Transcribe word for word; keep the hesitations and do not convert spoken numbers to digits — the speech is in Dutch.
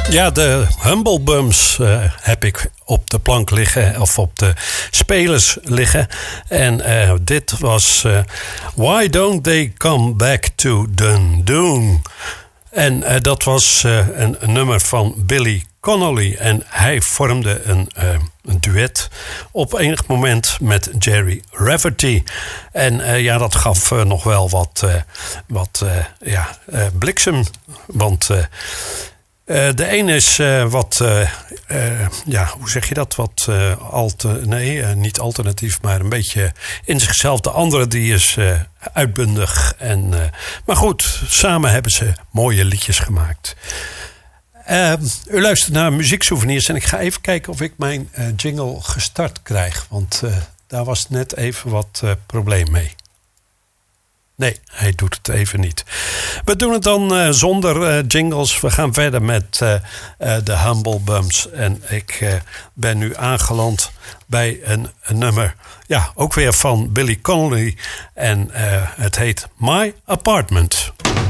Ja, de Humble Bums uh, heb ik op de plank liggen, of op de spelers liggen. En uh, dit was uh, Why Don't They Come Back to Dundon? En uh, dat was uh, een, een nummer van Billy Connolly. En hij vormde een, uh, een duet op enig moment met Jerry Rafferty. En uh, ja, dat gaf uh, nog wel wat, uh, wat uh, ja, uh, bliksem. Want... Uh, Uh, de een is uh, wat, uh, uh, ja, hoe zeg je dat? Wat uh, alter, nee, uh, niet alternatief, maar een beetje in zichzelf. De andere die is uh, uitbundig. En, uh, maar goed, samen hebben ze mooie liedjes gemaakt. Uh, u luistert naar Muzieksouvenirs en ik ga even kijken of ik mijn uh, jingle gestart krijg. Want uh, daar was net even wat uh, probleem mee. Nee, hij doet het even niet. We doen het dan uh, zonder uh, jingles. We gaan verder met uh, uh, de Humble Bums. En ik uh, ben nu aangeland bij een, een nummer. Ja, ook weer van Billy Connolly. En uh, het heet My Apartment.